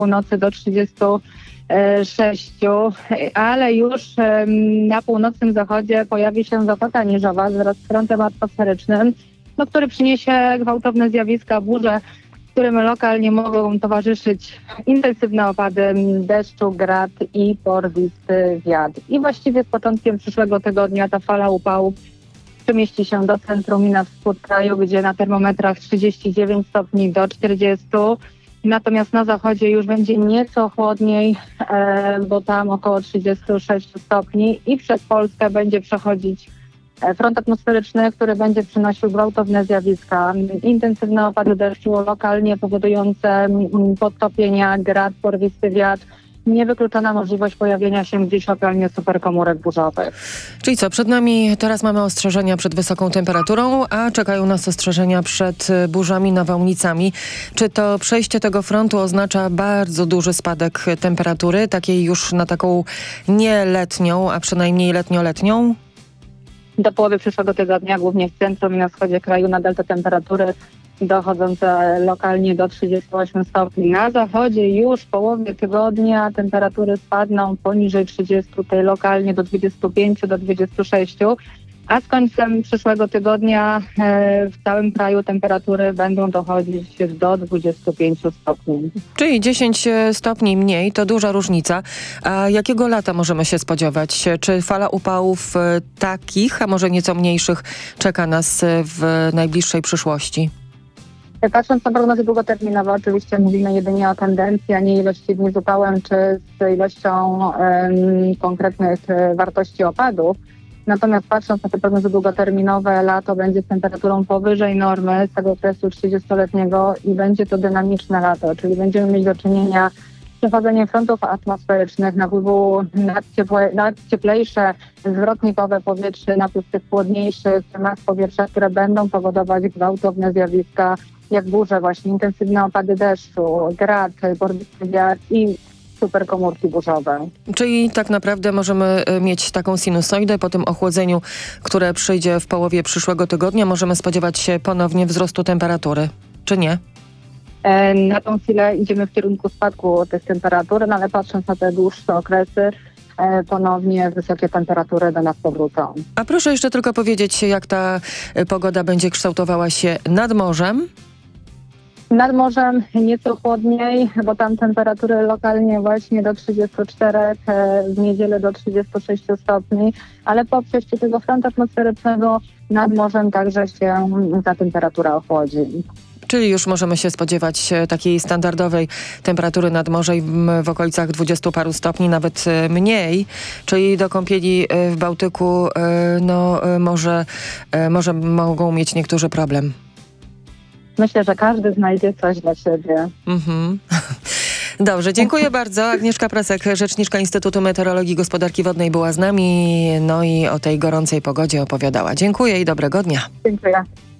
północy do 36, ale już na północnym zachodzie pojawi się Zatoka Niżowa wraz z frontem atmosferycznym, który przyniesie gwałtowne zjawiska, burze, którym lokalnie mogą towarzyszyć intensywne opady deszczu, grad i porwisty wiatr. I właściwie z początkiem przyszłego tygodnia ta fala upałów przemieści się do centrum i na wschód kraju, gdzie na termometrach 39 stopni do 40. Natomiast na zachodzie już będzie nieco chłodniej, bo tam około 36 stopni i przez Polskę będzie przechodzić front atmosferyczny, który będzie przynosił gwałtowne zjawiska, intensywne opady deszczu, lokalnie powodujące podtopienia, grad, porwisty wiatr. Niewykluczona możliwość pojawienia się gdzieś lokalnie superkomórek burzowych. Czyli co, przed nami teraz mamy ostrzeżenia przed wysoką temperaturą, a czekają nas ostrzeżenia przed burzami, nawałnicami. Czy to przejście tego frontu oznacza bardzo duży spadek temperatury, takiej już na taką nie letnią, a przynajmniej letnio-letnią? Do połowy przyszłego tygodnia, głównie w centrum i na wschodzie kraju, nadal te temperatury dochodzące lokalnie do 38 stopni. Na zachodzie już w połowie tygodnia temperatury spadną poniżej 30, tutaj lokalnie do 25, do 26, a z końcem przyszłego tygodnia w całym kraju temperatury będą dochodzić do 25 stopni. Czyli 10 stopni mniej, to duża różnica. A jakiego lata możemy się spodziewać? Czy fala upałów takich, a może nieco mniejszych, czeka nas w najbliższej przyszłości? Patrząc na prognozy długoterminowe, oczywiście mówimy jedynie o tendencji, a nie ilości dni z upałem, czy z ilością konkretnych wartości opadów. Natomiast patrząc na te prognozy długoterminowe, lato będzie z temperaturą powyżej normy z tego okresu 30-letniego i będzie to dynamiczne lato, czyli będziemy mieć do czynienia z przechodzeniem frontów atmosferycznych, napływu nad cieplejsze, zwrotnikowe powietrze, napływ tych chłodniejszych mas powietrza, które będą powodować gwałtowne zjawiska, jak burze, właśnie intensywne opady deszczu, grad, porwisty wiatr i superkomórki burzowe. Czyli tak naprawdę możemy mieć taką sinusoidę po tym ochłodzeniu, które przyjdzie w połowie przyszłego tygodnia. Możemy spodziewać się ponownie wzrostu temperatury, czy nie? Na tą chwilę idziemy w kierunku spadku tych temperatur, ale patrząc na te dłuższe okresy, ponownie wysokie temperatury do nas powrócą. A proszę jeszcze tylko powiedzieć, jak ta pogoda będzie kształtowała się nad morzem? Nad morzem nieco chłodniej, bo tam temperatury lokalnie właśnie do 34, w niedzielę do 36 stopni, ale po przejściu tego frontu atmosferycznego nad morzem także się ta temperatura ochłodzi. Czyli już możemy się spodziewać takiej standardowej temperatury nad morzem w okolicach 20 paru stopni, nawet mniej. Czyli do kąpieli w Bałtyku może mogą mieć niektórzy problem. Myślę, że każdy znajdzie coś dla siebie. Dobrze, dziękuję bardzo. Agnieszka Prasek, rzeczniczka Instytutu Meteorologii i Gospodarki Wodnej była z nami, no i o tej gorącej pogodzie opowiadała. Dziękuję i dobrego dnia. Dziękuję.